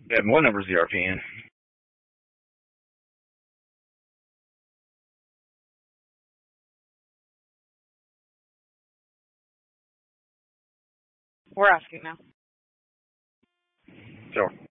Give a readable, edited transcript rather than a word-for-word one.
And what number is the RPN? We're asking now. Sure.